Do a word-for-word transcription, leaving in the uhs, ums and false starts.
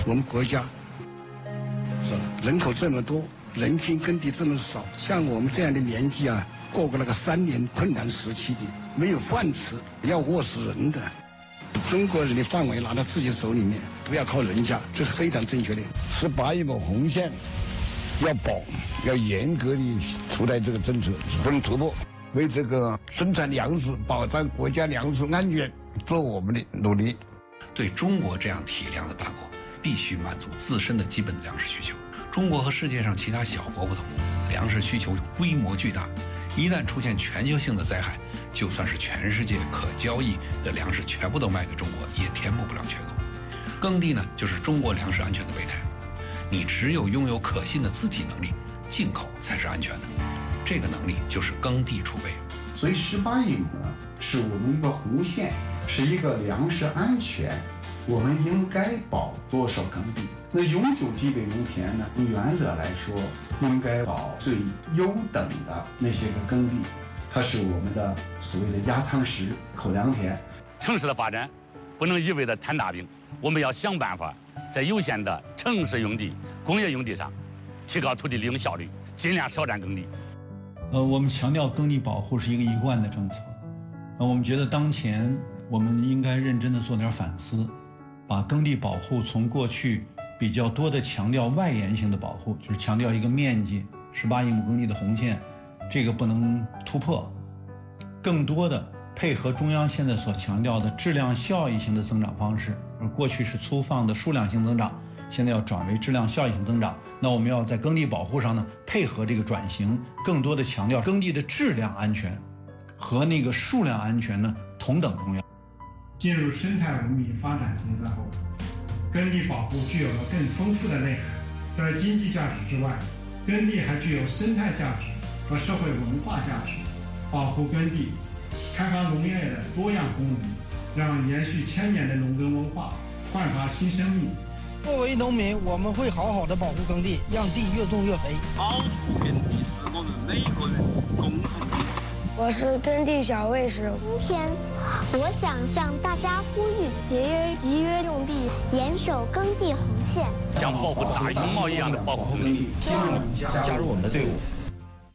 我们国家是吧？人口这么多，人均耕地这么少，像我们这样的年纪啊，过过那个三年困难时期的，没有饭吃，要饿死人的。中国人的范围拿到自己手里面，不要靠人家，这是非常正确的。十八亿亩红线要保，要严格的出台这个政策，不能突破。为这个生产粮食、保障国家粮食安全做我们的努力。 对中国这样体量的大国，必须满足自身的基本粮食需求。中国和世界上其他小国不同，粮食需求规模巨大，一旦出现全球性的灾害，就算是全世界可交易的粮食全部都卖给中国，也填补不了缺口。耕地呢，就是中国粮食安全的备胎。你只有拥有可信的自给能力，进口才是安全的。这个能力就是耕地储备。 所以十八亿亩呢，是我们一个红线，是一个粮食安全。我们应该保多少耕地？那永久基本农田呢？原则来说，应该保最优等的那些个耕地，它是我们的所谓的压舱石、口粮田。 城市的发展不能一味的摊大饼，我们要想办法在有限的城市用地、工业用地上提高土地利用效率，尽量少占耕地。 呃，我们强调耕地保护是一个一贯的政策。呃，我们觉得当前我们应该认真的做点反思，把耕地保护从过去比较多的强调外延性的保护，就是强调一个面积十八亿亩耕地的红线，这个不能突破，更多的配合中央现在所强调的质量效益型的增长方式。而过去是粗放的数量性增长，现在要转为质量效益型增长。那我们要在耕地保护上呢，配合这个转型，更多的强调耕地的质量安全和那个数量安全呢同等重要。 进入生态文明发展阶段后，耕地保护具有了更丰富的内涵。在经济价值之外，耕地还具有生态价值和社会文化价值。保护耕地，开发农业的多样功能，让延续千年的农耕文化焕发新生命。 作为农民，我们会好好的保护耕地，让地越种越肥。 保护耕地是我们每个人共同的责任。 我是耕地小卫士。 今天，我想向大家呼吁：节约集约用地，严守耕地红线， 像保护大熊猫一样的保护耕地。 希望你加入我们的队伍。